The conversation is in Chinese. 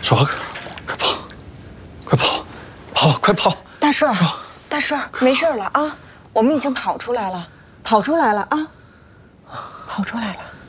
少华，快跑，快跑，快跑！ 大顺，大顺，没事了啊，我们已经跑出来了，跑出来了啊，跑出来了。